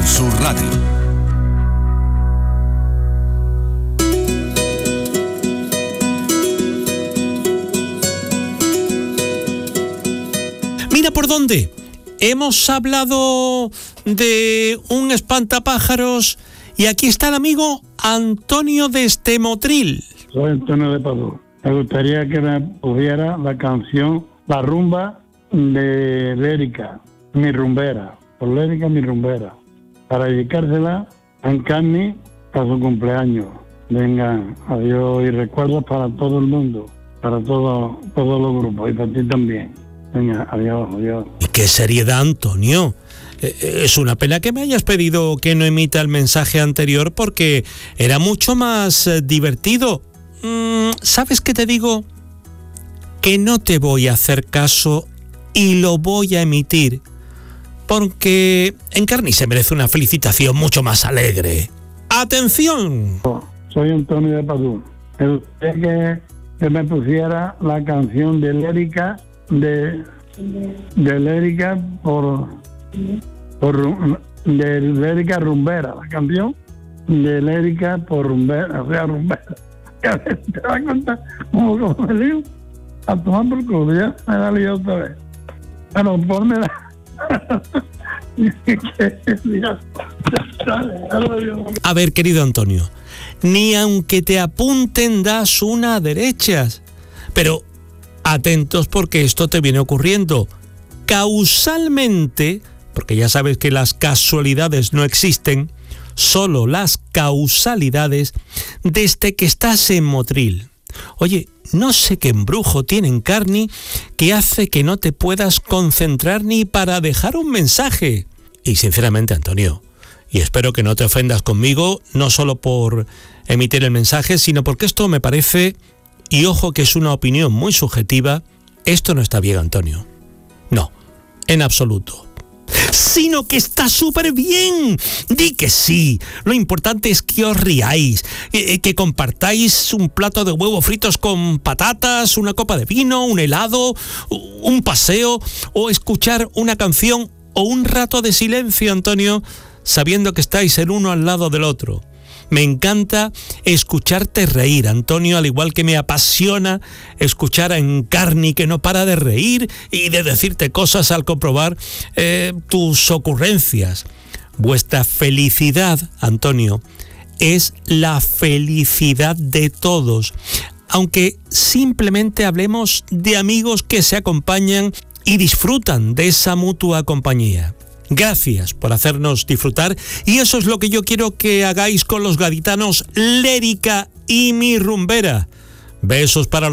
Canal Sur Radio. Mira por dónde. Hemos hablado de un espantapájaros y aquí está el amigo Antonio desde Motril. Soy Antonio de Padú. Me gustaría que me pusiera la canción La Rumba de Lérica, Mi Rumbera, por Lérica Mi Rumbera, para dedicársela a Encarni para su cumpleaños. Venga, adiós y recuerdos para todo el mundo, para todos los grupos y para ti también. Venga, adiós, adiós. ¡Qué seriedad, Antonio! Es una pena que me hayas pedido que no emita el mensaje anterior porque era mucho más divertido. ¿Sabes qué te digo? Que no te voy a hacer caso y lo voy a emitir porque Encarni se merece una felicitación mucho más alegre. ¡Atención! Soy Antonio de Padú. Me gustaría que me pusiera la canción de Lérica de Lérica de Lérica Rumbera, la canción de Lérica por Rumbera, o sea, Rumbera. Te das cuenta como me lío a tomar por culo, ya me da lío otra vez. Bueno, ponme la... A ver, querido Antonio, ni aunque te apunten das una a derechas, pero atentos porque esto te viene ocurriendo causalmente, porque ya sabes que las casualidades no existen, solo las causalidades desde que estás en Motril. Oye, no sé qué embrujo tiene Encarni que hace que no te puedas concentrar ni para dejar un mensaje. Y sinceramente, Antonio, y espero que no te ofendas conmigo, no solo por emitir el mensaje, sino porque esto me parece, y ojo que es una opinión muy subjetiva, esto no está bien, Antonio. No, en absoluto. Sino que está súper bien. Di que sí. Lo importante es que os riáis, que compartáis un plato de huevos fritos con patatas, una copa de vino, un helado, un paseo o escuchar una canción o un rato de silencio, Antonio, sabiendo que estáis el uno al lado del otro. Me encanta escucharte reír, Antonio, al igual que me apasiona escuchar a Encarni que no para de reír y de decirte cosas al comprobar tus ocurrencias. Vuestra felicidad, Antonio, es la felicidad de todos, aunque simplemente hablemos de amigos que se acompañan y disfrutan de esa mutua compañía. Gracias por hacernos disfrutar y eso es lo que yo quiero que hagáis con los gaditanos Lérica y Mi Rumbera. Besos para los